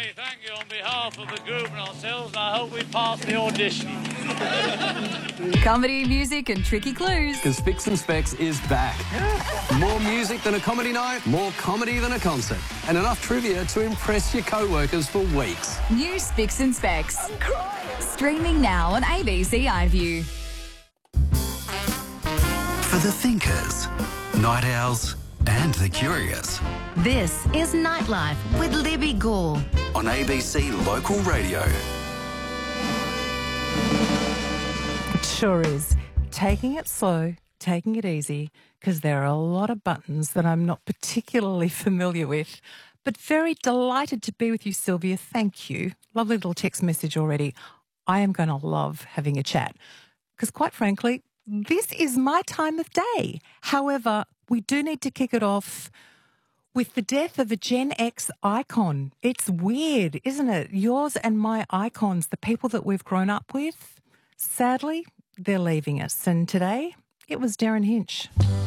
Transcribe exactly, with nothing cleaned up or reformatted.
say thank you on behalf of the group and ourselves, and I hope we pass the audition. Comedy, music and tricky clues. Because Spicks and Specs is back. More music than a comedy night, more comedy than a concert, and enough trivia to impress your co-workers for weeks. New Spicks and Specs. Streaming now on A B C iView. For the thinkers, night owls and the curious. This is Nightlife with Libby Gore On A B C Local Radio. It sure is. Taking it slow, taking it easy, because there are a lot of buttons that I'm not particularly familiar with. But very delighted to be with you, Sylvia. Thank you. Lovely little text message already. I am going to love having a chat because, quite frankly, this is my time of day. However, we do need to kick it off with the death of a Gen X icon. It's weird, isn't it? Yours and my icons, the people that we've grown up with, sadly, they're leaving us. And today, it was Darren Hinch.